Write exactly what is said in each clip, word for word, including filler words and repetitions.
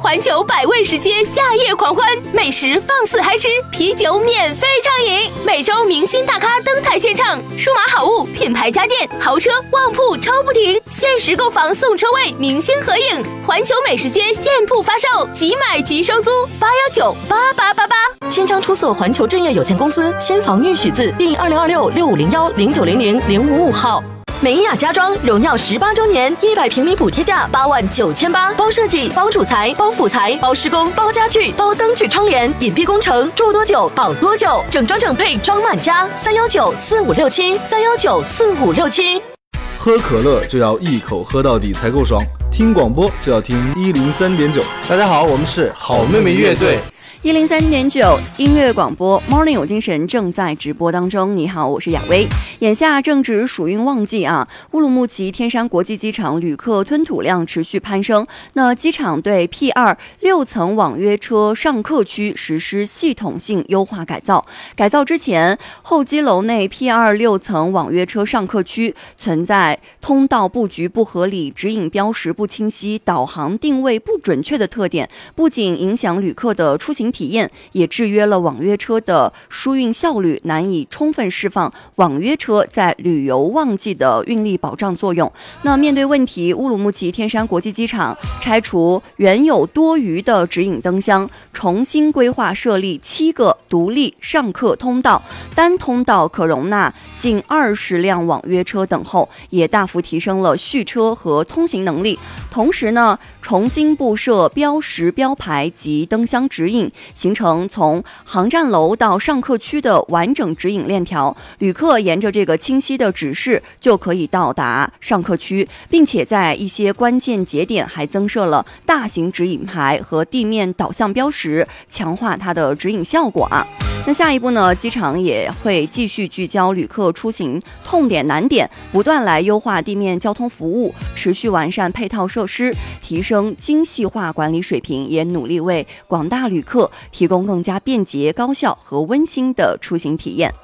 环球百味食街夏夜狂欢，美食放肆嗨吃，啤酒免费畅饮，每周明星大咖登台献唱，数码好物、品牌家电、豪车旺铺超不停，限时购房送车位，明星合影，环球美食街现铺发售，即买即收租，八幺九八八八八。 千张出色环球置业有限公司千房运许字第二零二六六五零幺零九零零零五五号。美雅家装荣耀十八周年，一百平米补贴价八万九千八，包设计、包主材、包辅材、包施工、包家具、包灯具窗帘，隐蔽工程，住多久保多久，整装整配装满家。三幺九四五六七，三幺九四五六七。 喝可乐就要一口喝到底才够爽，听广播就要听一零三点九。 大家好，我们是好妹妹乐队。 一零三点九音乐广播 Morning 有精神正在直播当中。你好，我是雅薇。眼下正值暑运旺季啊，乌鲁木齐天山国际机场旅客吞吐量持续攀升。那机场对 P 二 六层网约车上客区实施系统性优化改造。改造之前，候机楼内 P 二 六层网约车上客区存在通道布局不合理、指引标识不清晰、导航定位不准确的特点，不仅影响旅客的出行体验，也制约了网约车的疏运效率，难以充分释放网约车在旅游旺季的运力保障作用。那面对问题，乌鲁木齐天山国际机场拆除原有多余的指引灯箱，重新规划设立七个独立上客通道，单通道可容纳近二十辆网约车等候，也大幅提升了续车和通行能力。同时呢，重新布设标识标牌及灯箱指引，形成从航站楼到上客区的完整指引链条，旅客沿着这个清晰的指示就可以到达上客区，并且在一些关键节点还增设了大型指引牌和地面导向标识，强化它的指引效果啊。那下一步呢，机场也会继续聚焦旅客出行痛点难点，不断来优化地面交通服务，持续完善配套设施，提升精细化管理水平，也努力为广大旅客提供更加便捷、高效和温馨的出行体验。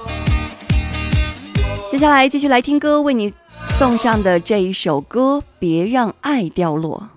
接下来继续来听歌，为你送上的这一首歌《别让爱掉落》。